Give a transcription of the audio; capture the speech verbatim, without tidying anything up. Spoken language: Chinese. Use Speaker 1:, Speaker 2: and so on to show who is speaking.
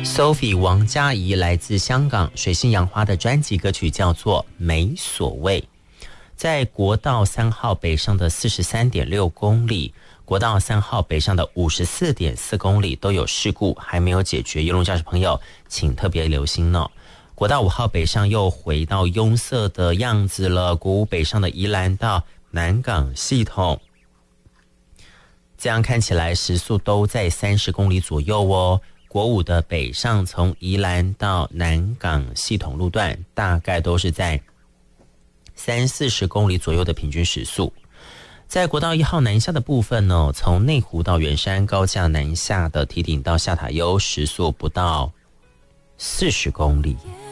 Speaker 1: Sophie 王嘉怡来自香港，水性杨花的专辑歌曲叫做《没所谓》。在国道三号北上的 四十三点六公里，国道三号北上的 五十四点四公里都有事故，还没有解决，邮轮驾驶朋友请特别留心呢。国道五号北上又回到拥塞的样子了，国五北上的宜兰到南港系统，这样看起来时速都在三十公里左右哦。国五的北上从宜兰到南港系统路段大概都是在三四十公里左右的平均时速。在国道一号南下的部分呢，从内湖到圆山高架南下的堤顶到下塔悠时速不到四十公里。